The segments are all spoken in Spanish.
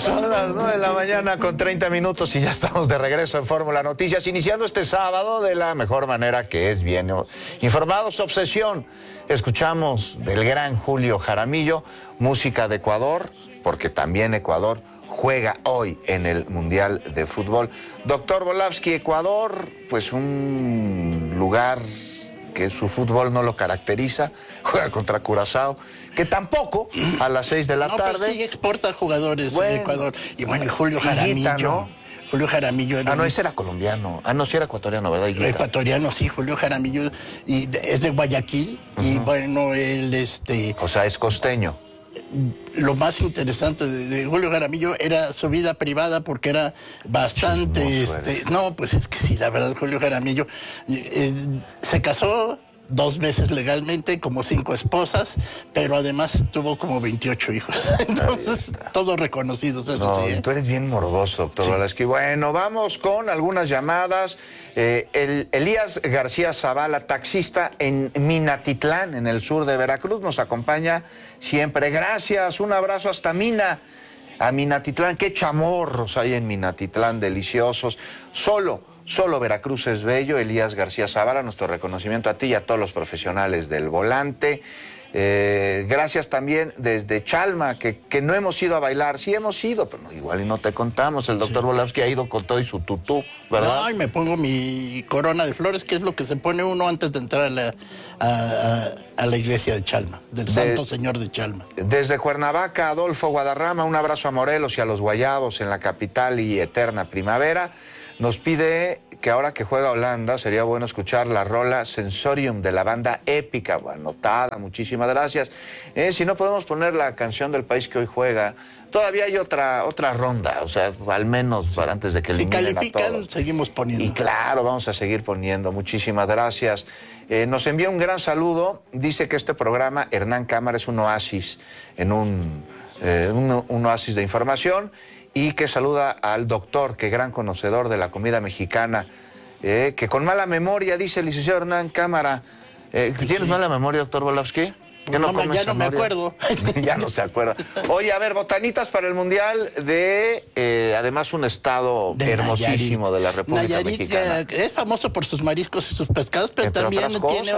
Son las 9 de la mañana con 30 minutos y ya estamos de regreso en Fórmula Noticias, iniciando este sábado de la mejor manera, que es bien informados. Obsesión. Escuchamos del gran Julio Jaramillo, música de Ecuador, porque también Ecuador juega hoy en el Mundial de Fútbol. Doctor Volavsky, Ecuador, pues un lugar que su fútbol no lo caracteriza, juega contra Curazao, que tampoco a las 6 de la tarde. Pero sí exporta jugadores de Ecuador. Y bueno, y Julio Jaramillo, ¿no? Julio Jaramillo era ese era colombiano. Sí era ecuatoriano, ¿verdad? Ecuatoriano, sí, Julio Jaramillo, y es de Guayaquil, y bueno, él O sea, es costeño. Lo más interesante de Julio Jaramillo era su vida privada, porque era bastante... No, pues es que sí, la verdad, Julio Jaramillo se casó 2 veces legalmente, como 5 esposas, pero además tuvo como 28 hijos. Entonces, todos reconocidos. Eso sí, Tú eres bien morboso, doctor Volavsky. Bueno, vamos con algunas llamadas. Elías García Zavala, taxista en Minatitlán, en el sur de Veracruz, nos acompaña siempre. Gracias, un abrazo hasta Mina. A Minatitlán, qué chamorros hay en Minatitlán, deliciosos. Solo Veracruz es bello. Elías García Zavala, nuestro reconocimiento a ti y a todos los profesionales del volante. Gracias también desde Chalma, que no hemos ido a bailar. Sí hemos ido, pero igual y no te contamos. El doctor Volavsky ha ido con todo y su tutú, ¿verdad? Ay, me pongo mi corona de flores, que es lo que se pone uno antes de entrar a la iglesia de Chalma, del Santo Señor de Chalma. Desde Cuernavaca, Adolfo Guadarrama, un abrazo a Morelos y a los Guayabos en la capital y eterna primavera. Nos pide que ahora que juega Holanda sería bueno escuchar la rola Sensorium de la banda Épica. Bueno, anotada, muchísimas gracias. Si no podemos poner la canción del país que hoy juega, todavía hay otra ronda, o sea, al menos para antes de que eliminen a todos. Si califican, seguimos poniendo. Y claro, vamos a seguir poniendo. Muchísimas gracias. Nos envía un gran saludo. Dice que este programa, Hernán Cámara, es un oasis, un oasis de información. Y que saluda al doctor, que gran conocedor de la comida mexicana, que con mala memoria, dice el licenciado Hernán Cámara. ¿Tienes mala memoria, doctor Volavsky? Pues ya no me acuerdo. Ya no se acuerda. Oye, a ver, botanitas para el Mundial de, además, un estado hermosísimo Nayarit, de la República Mexicana. Es famoso por sus mariscos y sus pescados, pero entre también tiene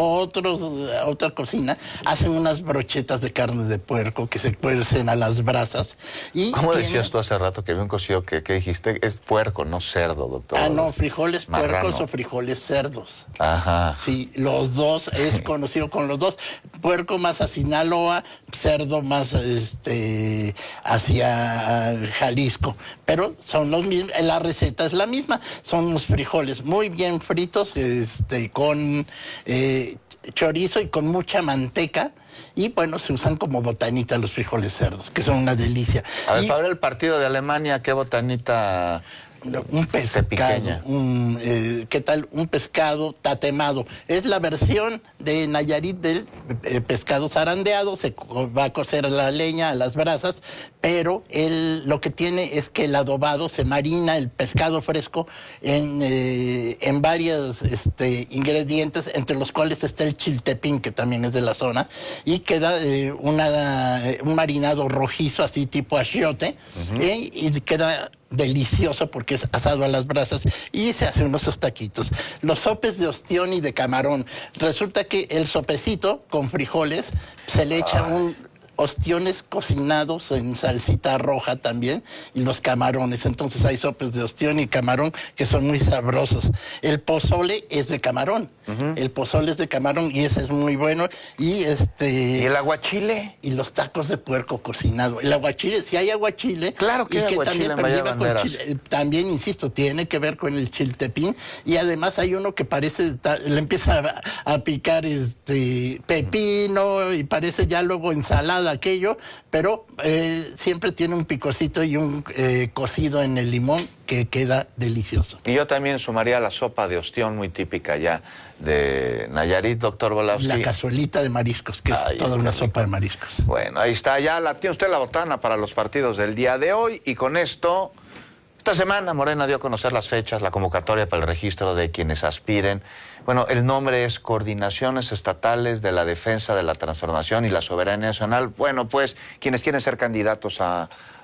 otra cocina. Hacen unas brochetas de carne de puerco que se cuecen a las brasas. ¿Cómo decías tú hace rato que había un cocido que dijiste? Es puerco, no cerdo, doctor. No, frijoles puercos o frijoles cerdos. Ajá. Sí, los dos, es conocido con los dos. Puerco más a Sinaloa, cerdo más hacia Jalisco, pero son los mismos, la receta es la misma, son unos frijoles muy bien fritos, con chorizo y con mucha manteca. Y bueno, se usan como botanita los frijoles cerdos, que son una delicia. A ver, para ver el partido de Alemania, ¿qué botanita? Un pescado, ¿qué tal? Un pescado tatemado. Es la versión de Nayarit del pescado zarandeado, se va a cocer a la leña, a las brasas, pero lo que tiene es que el adobado se marina el pescado fresco en varios ingredientes, entre los cuales está el chiltepín, que también es de la zona, y queda un marinado rojizo, así tipo achiote, y queda delicioso porque es asado a las brasas y se hacen unos taquitos. Los sopes de ostión y de camarón. Resulta que el sopecito con frijoles se le echa ostiones cocinados en salsita roja también, y los camarones. Entonces hay sopes de ostión y camarón que son muy sabrosos. El pozole es de camarón. El pozole es de camarón y ese es muy bueno. ¿Y el aguachile? Y los tacos de puerco cocinado. El aguachile, si hay aguachile. Claro que hay aguachile también, pero lleva con chile, también, insisto, tiene que ver con el chiltepín. Y además hay uno que parece, le empieza a picar pepino y parece ya luego ensalada aquello, pero siempre tiene un picocito y un cocido en el limón que queda delicioso. Y yo también sumaría la sopa de ostión, muy típica ya de Nayarit, doctor Volavsky. La cazuelita de mariscos, que es toda una sopa de mariscos. Bueno, ahí está, ya tiene usted la botana para los partidos del día de hoy, y con esto, esta semana Morena dio a conocer las fechas, la convocatoria para el registro de quienes aspiren. Bueno, el nombre es Coordinaciones Estatales de la Defensa de la Transformación y la Soberanía Nacional. Bueno, pues, quienes quieren ser candidatos a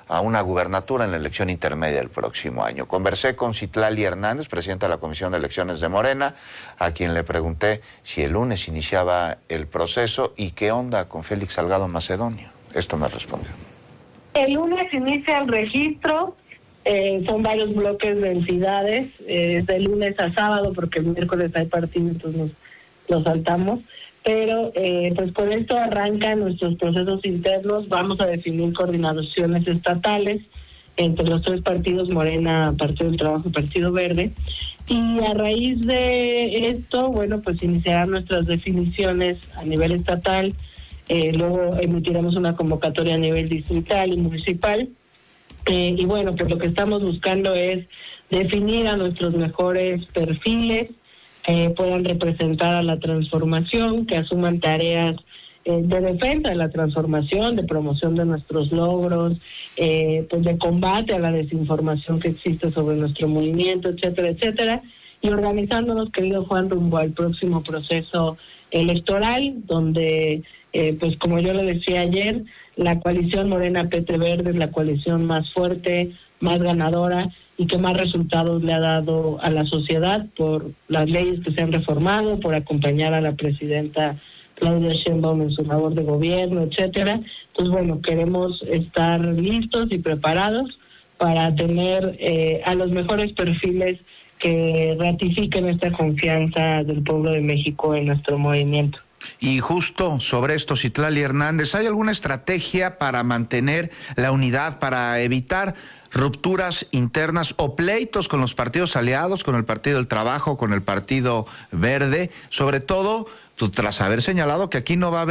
a una gubernatura en la elección intermedia del próximo año. Conversé con Citlali Hernández, presidenta de la Comisión de Elecciones de Morena, a quien le pregunté si el lunes iniciaba el proceso y qué onda con Félix Salgado Macedonio. Esto me respondió. El lunes inicia el registro, son varios bloques de entidades, de lunes a sábado, porque el miércoles hay partido, entonces nos saltamos. Pero pues con esto arrancan nuestros procesos internos. Vamos a definir coordinaciones estatales entre los tres partidos, Morena, Partido del Trabajo y Partido Verde, y a raíz de esto, bueno, pues iniciarán nuestras definiciones a nivel estatal, luego emitiremos una convocatoria a nivel distrital y municipal, y bueno, pues lo que estamos buscando es definir a nuestros mejores perfiles, puedan representar a la transformación, que asuman tareas de defensa de la transformación, de promoción de nuestros logros, pues de combate a la desinformación que existe sobre nuestro movimiento, etcétera, etcétera, y organizándonos, querido Juan, rumbo al próximo proceso electoral, donde, pues como yo le decía ayer, la coalición Morena PT Verde es la coalición más fuerte, más ganadora y que más resultados le ha dado a la sociedad por las leyes que se han reformado, por acompañar a la presidenta Claudia Sheinbaum en su labor de gobierno, etcétera. Entonces, bueno, queremos estar listos y preparados para tener a los mejores perfiles que ratifiquen esta confianza del pueblo de México en nuestro movimiento. Y justo sobre esto, Citlali Hernández, ¿hay alguna estrategia para mantener la unidad, para evitar rupturas internas o pleitos con los partidos aliados, con el Partido del Trabajo, con el Partido Verde? Sobre todo, tras haber señalado que aquí no va a haber